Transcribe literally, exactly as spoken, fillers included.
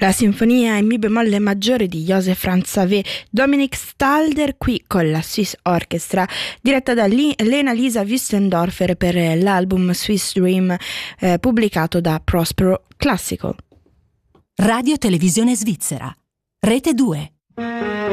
La sinfonia in mi bemolle maggiore di Joseph Franz Savé, Dominic Stalder qui con la Swiss Orchestra, diretta da Lena Lisa Wüstendorfer per l'album Swiss Dream eh, pubblicato da Prospero Classical. Radio Televisione Svizzera, Rete due.